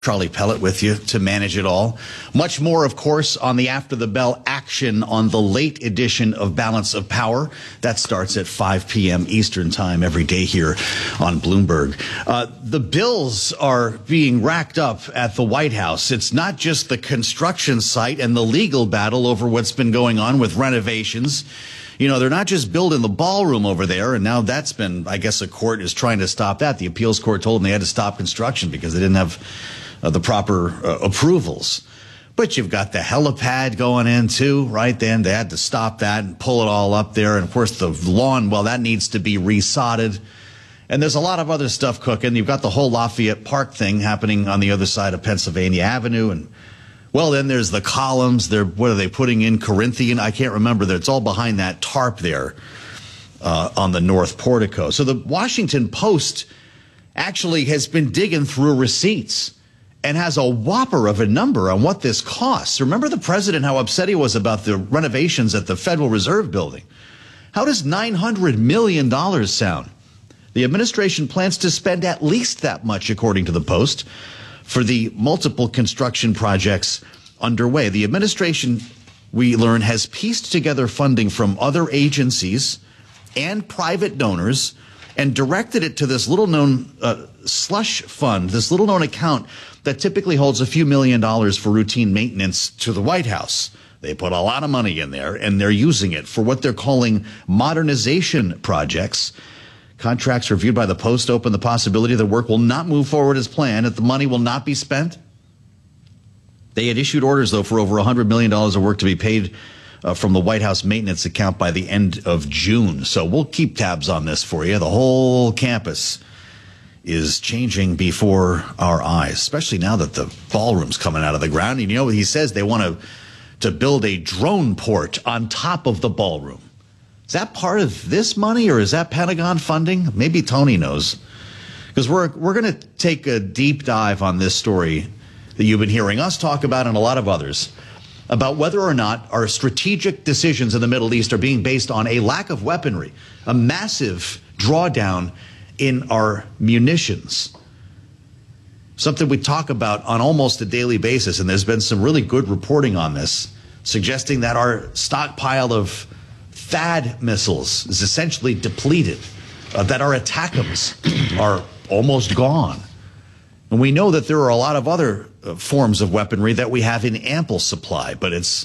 Charlie Pellet with you to manage it all. Much more, of course, on the After the Bell action on the late edition of Balance of Power. That starts at 5 p.m. Eastern Time every day here on Bloomberg. The bills are being racked up at the White House. It's not just the construction site and the legal battle over what's been going on with renovations. You know, they're not just building the ballroom over there, and now that's been, I guess, a court is trying to stop that. The appeals court told them they had to stop construction because they didn't have the proper approvals. But you've got the helipad going in too, right? Then they had to stop that and pull it all up there. And of course the lawn, well, that needs to be resodded. And there's a lot of other stuff cooking. You've got the whole Lafayette Park thing happening on the other side of Pennsylvania Avenue. And well, then there's the columns. What are they putting in? Corinthian? I can't remember. It's all behind that tarp there on the north portico. So the Washington Post actually has been digging through receipts and has a whopper of a number on what this costs. Remember the president, how upset he was about the renovations at the Federal Reserve Building. How does $900 million sound? The administration plans to spend at least that much, according to the Post, for the multiple construction projects underway. The administration, we learn, has pieced together funding from other agencies and private donors and directed it to this little-known slush fund, this little-known account that typically holds a few $1 million for routine maintenance to the White House. They put a lot of money in there, and they're using it for what they're calling modernization projects. Contracts reviewed by the Post open the possibility the work will not move forward as planned, that the money will not be spent. They had issued orders, though, for over $100 million of work to be paid from the White House maintenance account by the end of June. So we'll keep tabs on this for you. The whole campus is changing before our eyes, especially now that the ballroom's coming out of the ground. And you know, he says they want to build a drone port on top of the ballroom. Is that part of this money, or is that Pentagon funding? Maybe Tony knows. Because we're going to take a deep dive on this story that you've been hearing us talk about and a lot of others, about whether or not our strategic decisions in the Middle East are being based on a lack of weaponry, a massive drawdown in our munitions. Something we talk about on almost a daily basis, and there's been some really good reporting on this, suggesting that our stockpile of THAAD missiles is essentially depleted, that our ATACMS are almost gone. And we know that there are a lot of other forms of weaponry that we have in ample supply, but it's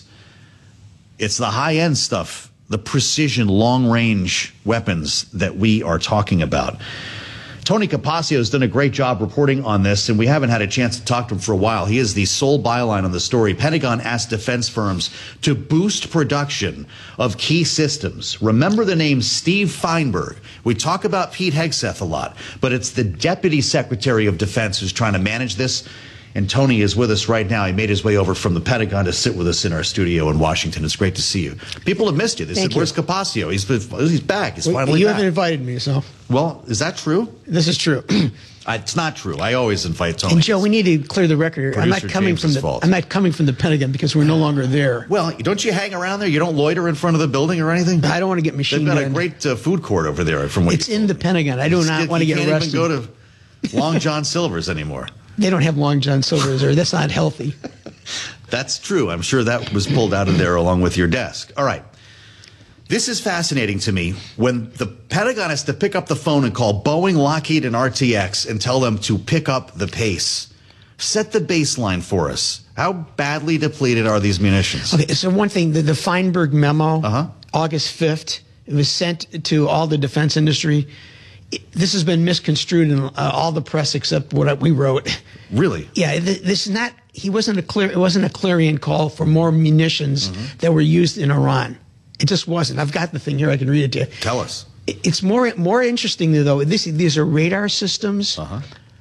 the high-end stuff, the precision, long-range weapons that we are talking about. Tony Capaccio has done a great job reporting on this, and we haven't had a chance to talk to him for a while. He is the sole byline on the story. Pentagon asked defense firms to boost production of key systems. Remember the name Steve Feinberg. We talk about Pete Hegseth a lot, but it's the Deputy Secretary of Defense who's trying to manage this. And Tony is with us right now. He made his way over from the Pentagon to sit with us in our studio in Washington. It's great to see you. People have missed you. They said, "Where's Capaccio?" He's back. He's finally back. You haven't invited me, so. Well, is that true? This is true. It's not true. I always invite Tony. And Joe, we need to clear the record here. I'm not coming from the Pentagon because we're no longer there. Well, don't you hang around there? You don't loiter in front of the building or anything? I don't want to get machine gunned. They've got a great food court over there. From what it's in the Pentagon. I do not want to get arrested. You can't even go to Long John Silver's anymore. They don't have Long John Silver's there. That's not healthy. That's true. I'm sure that was pulled out of there along with your desk. All right. This is fascinating to me when the Pentagon has to pick up the phone and call Boeing, Lockheed, and RTX and tell them to pick up the pace. Set the baseline for us. How badly depleted are these munitions? Okay, so one thing, the Feinberg memo, August 5th, it was sent to all the defense industry. This has been misconstrued in all the press except what we wrote. Really? Yeah, this is not. It wasn't a clarion call for more munitions that were used in Iran. It just wasn't. I've got the thing here. I can read it to you. Tell us. It's more interesting though. These are radar systems and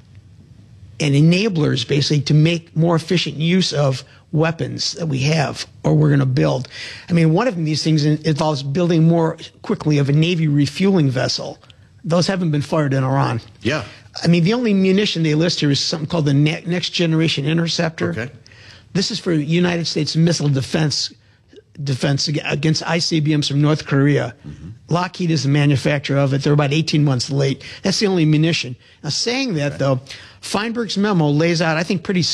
enablers, basically, to make more efficient use of weapons that we have or we're going to build. I mean, one of these things involves building more quickly of a Navy refueling vessel. Those haven't been fired in Iran. Yeah. I mean, the only munition they list here is something called the Next Generation Interceptor. Okay. This is for United States missile defense defense against ICBMs from North Korea. Lockheed is the manufacturer of it. They're about 18 months late. That's the only munition. Now, saying that, though, Feinberg's memo lays out, I think, pretty